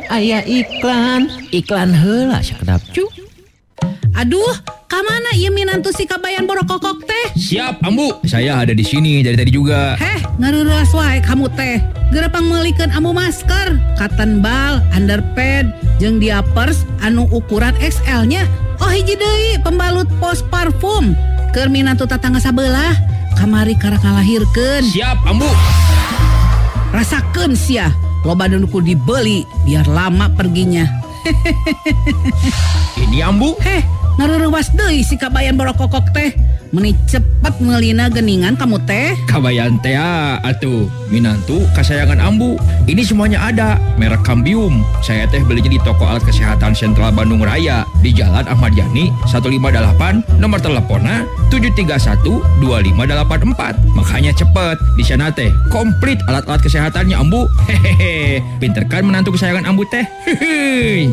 aya iklan heula sakedap cu. Aduh, kamana ieu minantu si kabayan borokokok teh? Siap, Ambu. Saya ada di sini dari tadi juga. Heh, ngareureus wae kamu teh. Geura pangmeulikeun ambu masker, cotton ball, underpad, jeung diapers anu ukuran XL nya. Oh hiji deui pembalut pos parfum. Keur minantu tatangga sabelah, kamari karek ngalahirkeun. Siap, Ambu. Rasakeun sia, loba nu kudu dibeli biar lama perginya. Ini Ambu. Heh, ngareurewas deui si kabayan borokokok teh. Meni cepet meulina geningan kamu teh. Kabayan teh atuh minantu kasayangan Ambu. Ini semuanya ada, merek Cambium. Saya teh belinya di toko alat kesehatan Sentral Bandung Raya di Jalan Ahmad Yani 158, nomor teleponnya 7312584. Makanya cepet, di sana teh komplit alat-alat kesehatannya Ambu. Hehehe, pinter kan menantu kesayangan Ambu teh. Hehehe.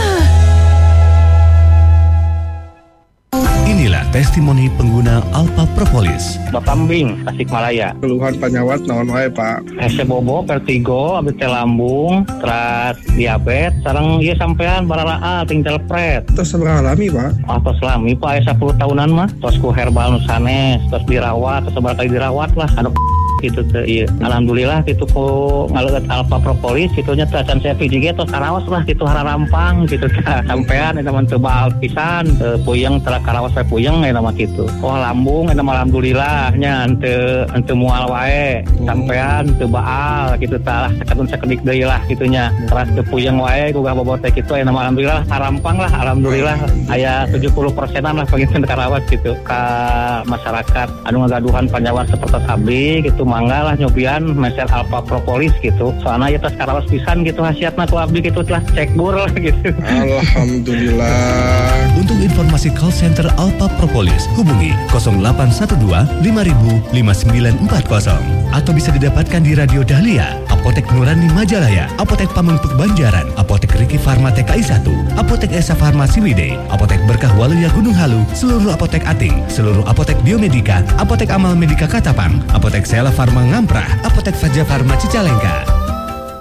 Inilah testimoni pengguna Alpha Propolis. Bapambing, Tasikmalaya. Keluhan penyawat naon wae Pak? Hese bobo, vertigo, abis teh lambung, teras diabetes, sareng ieu sampean baralaa tinggal pret. Terus seberapa lami Pak? Atos lami Pak, aya 10 tahunan mah. Tos ku herbal nu sanes, tos dirawat, tos seberapa kali dirawat lah. Anu gitu teh ieu. Alhamdulillah kitu ku ngaleueut Alpha Propolis kitu nya teh can saya PJG tos karaos lah kitu hararampang kitu teh. Sampean eta mah teu baal pisan, teu puyeng tara karaos we puyeng eta mah kitu. Oh lambung eta mah alhamdulillah nya henteu moal wae. Sampean teu baal kitu tah sakadun sakedik deui lah kitu nya. Teras teu puyeng wae gugah bobot teh kitu eta mah alhamdulillah harampang lah alhamdulillah aya 70%-an lah pangin karaos kitu ka masyarakat anu ngagaduhan panyawan seperti abdi gitu. Mangga lah nyobian meser Alpha Propolis gitu. Soalnya ya tas karawas pisan gitu hasiatna ku abdi gitu telah cek bur gitu. Alhamdulillah. Untuk informasi call center Alpha Propolis, hubungi 0812 5000 5940 atau bisa didapatkan di Radio Dahlia, Apotek Nurani Majalaya, Apotek Pamengpeuk Banjaran, Apotek Riki Farma TKI 1, Apotek Esa Farma Ciwidey, Apotek Berkah Waluya Gunung Halu, seluruh apotek Ating, seluruh apotek Biomedika, Apotek Amal Medika Katapang, Apotek Sela Farma Ngamprah, Apotek Faja Farma Cicalengka.